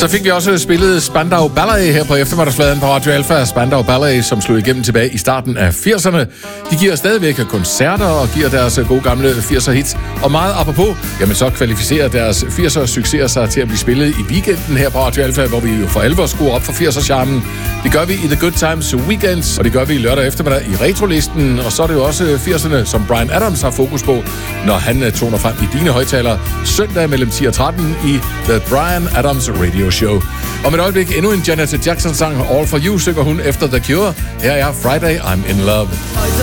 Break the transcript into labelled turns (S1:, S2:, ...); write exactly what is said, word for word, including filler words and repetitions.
S1: Så fik vi også spillet Spandau Ballet her på eftermiddagsfladen på Radio Alpha. Spandau Ballet, som slog igennem tilbage i starten af firserne. De giver stadigvæk koncerter og giver deres gode gamle firser hits. Og meget apropos, jamen så kvalificerer deres firser succeser sig til at blive spillet i weekenden her på Radio Alpha, hvor vi jo for alvor skruer op for firser-charmen. Det gør vi i The Good Times Weekends, og det gør vi lørdag eftermiddag i Retrolisten. Og så er det jo også firserne, som Bryan Adams har fokus på, når han toner frem i dine højtalere søndag mellem ti og tretten i The Bryan Adams Radio Show. Om et øjeblik endnu en Janet Jackson-sang, All For You, synger hun efter The Cure. Her er Friday, I'm In Love.